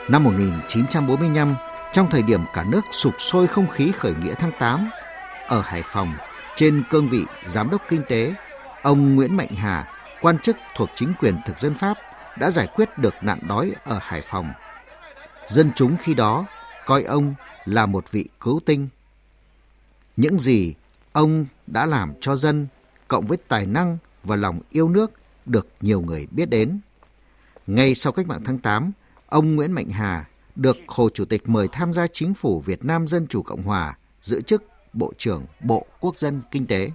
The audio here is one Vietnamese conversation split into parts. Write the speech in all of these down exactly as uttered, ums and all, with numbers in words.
Năm một nghìn chín trăm bốn mươi lăm, trong thời điểm cả nước sục sôi không khí khởi nghĩa tháng tám, ở Hải Phòng, trên cương vị Giám đốc Kinh tế, ông Nguyễn Mạnh Hà, quan chức thuộc chính quyền thực dân Pháp, đã giải quyết được nạn đói ở Hải Phòng. Dân chúng khi đó coi ông là một vị cứu tinh. Những gì ông đã làm cho dân, cộng với tài năng và lòng yêu nước, được nhiều người biết đến. Ngay sau cách mạng tháng tám, ông Nguyễn Mạnh Hà được Hồ Chủ tịch mời tham gia chính phủ Việt Nam Dân Chủ Cộng Hòa, giữ chức Bộ trưởng Bộ Quốc dân Kinh tế.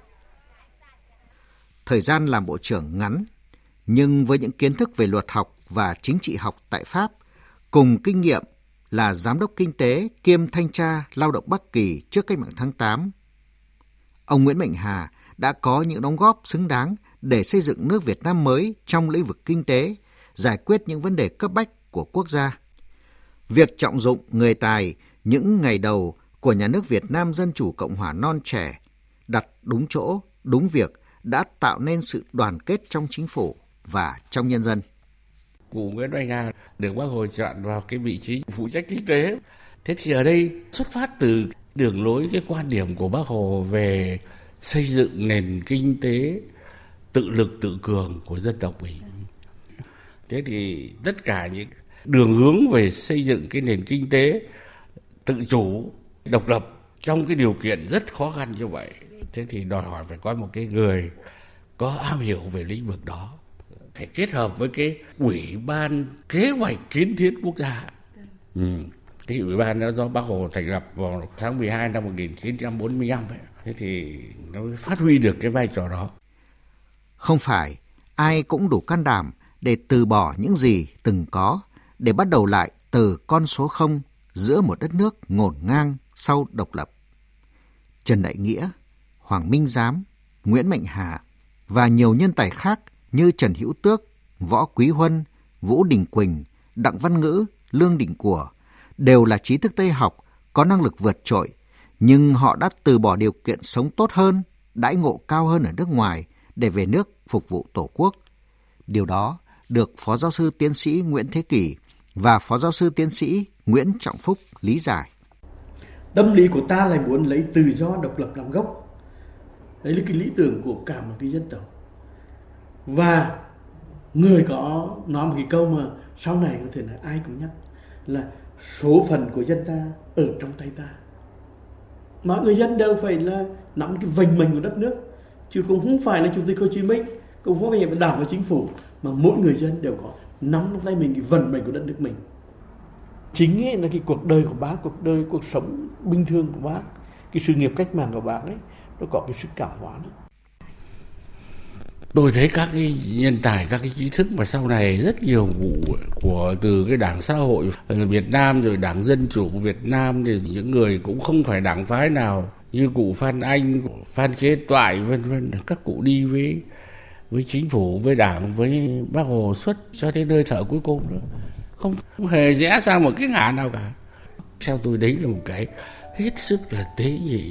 Thời gian làm bộ trưởng ngắn, nhưng với những kiến thức về luật học và chính trị học tại Pháp, cùng kinh nghiệm là Giám đốc Kinh tế kiêm Thanh tra Lao động Bắc Kỳ trước cách mạng tháng tám, ông Nguyễn Mạnh Hà đã có những đóng góp xứng đáng để xây dựng nước Việt Nam mới trong lĩnh vực kinh tế, giải quyết những vấn đề cấp bách của quốc gia. Việc trọng dụng người tài những ngày đầu của nhà nước Việt Nam Dân Chủ Cộng Hòa non trẻ, đặt đúng chỗ, đúng việc đã tạo nên sự đoàn kết trong chính phủ và trong nhân dân. Cụ Nguyễn Mạnh Hà được Bác Hồ chọn vào cái vị trí phụ trách kinh tế. Thế thì ở đây xuất phát từ đường lối cái quan điểm của Bác Hồ về xây dựng nền kinh tế tự lực tự cường của dân tộc mình. Thế thì tất cả những đường hướng về xây dựng cái nền kinh tế tự chủ, độc lập trong cái điều kiện rất khó khăn như vậy, thế thì đòi hỏi phải có một cái người có am hiểu về lĩnh vực đó, phải kết hợp với cái Ủy ban Kế hoạch Kiến thiết Quốc gia. Ừ. Cái ủy ban đó do Bác Hồ thành lập vào tháng mười hai năm một nghìn chín trăm bốn mươi lăm ấy. Thế thì nó phát huy được cái vai trò đó. Không phải ai cũng đủ can đảm để từ bỏ những gì từng có, để bắt đầu lại từ con số không giữa một đất nước ngổn ngang sau độc lập. Trần Đại Nghĩa, Hoàng Minh Giám, Nguyễn Mạnh Hà và nhiều nhân tài khác như Trần Hữu Tước, Võ Quý Huân, Vũ Đình Quỳnh, Đặng Văn Ngữ, Lương Đình Của đều là trí thức Tây học, có năng lực vượt trội, nhưng họ đã từ bỏ điều kiện sống tốt hơn, đãi ngộ cao hơn ở nước ngoài để về nước phục vụ Tổ quốc. Điều đó được Phó Giáo sư Tiến sĩ Nguyễn Thế Kỷ và Phó Giáo sư Tiến sĩ Nguyễn Trọng Phúc lý giải. Tâm lý của ta là muốn lấy tự do độc lập làm gốc. Đấy là cái lý tưởng của cả một cái dân tộc. Và người có nói một cái câu mà sau này có thể là ai cũng nhắc là số phận của dân ta ở trong tay ta. Mọi người dân đều phải là nắm cái vành mệnh của đất nước, chứ cũng không phải là Chủ tịch Hồ Chí Minh, cũng không phải là Đảng và Chính phủ, mà mỗi người dân đều có nắm trong tay mình cái vận mệnh của đất nước mình. Chính ấy là cái cuộc đời của bác, cuộc đời, cuộc sống bình thường của bác, cái sự nghiệp cách mạng của bác ấy, nó có cái sức cảm hóa đó. Tôi thấy các cái nhân tài, các cái trí thức mà sau này rất nhiều vụ của từ cái Đảng Xã hội Việt Nam rồi Đảng Dân Chủ Việt Nam thì những người cũng không phải đảng phái nào như cụ Phan Anh, Phan Kế Toại vân vân, các cụ đi với với chính phủ, với Đảng, với Bác Hồ suốt cho đến hơi thở cuối cùng nữa, không, không hề rẽ ra một cái ngả nào cả. Theo tôi đấy là một cái hết sức là tế nhị.